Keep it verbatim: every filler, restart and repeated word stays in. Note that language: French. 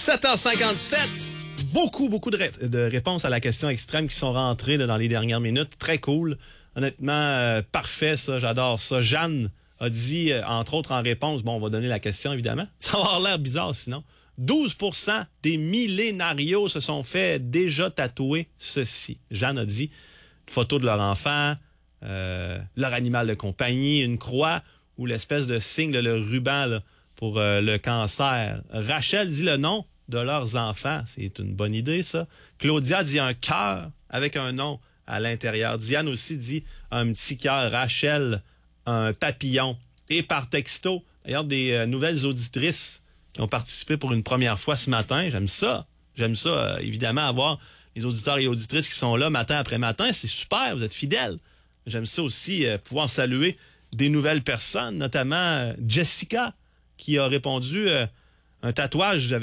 sept heures cinquante-sept. Beaucoup, beaucoup de, ré- de réponses à la question extrême qui sont rentrées là, dans les dernières minutes. Très cool. Honnêtement, euh, parfait ça, j'adore ça. Jeanne a dit, euh, entre autres en réponse, bon, on va donner la question évidemment. Ça va avoir l'air bizarre sinon. douze pour cent des millénarios se sont fait déjà tatouer ceci. Jeanne a dit, une photo de leur enfant, euh, leur animal de compagnie, une croix ou l'espèce de signe, là, le ruban là, pour euh, le cancer. Rachel dit le nom de leurs enfants. C'est une bonne idée, ça. Claudia dit un cœur avec un nom à l'intérieur. Diane aussi dit un petit cœur. Rachel, un papillon. Et par texto, d'ailleurs, des euh, nouvelles auditrices qui ont participé pour une première fois ce matin. J'aime ça. J'aime ça, euh, évidemment, avoir les auditeurs et auditrices qui sont là matin après matin. C'est super, vous êtes fidèles. J'aime ça aussi, euh, pouvoir saluer des nouvelles personnes, notamment euh, Jessica, qui a répondu euh, un tatouage.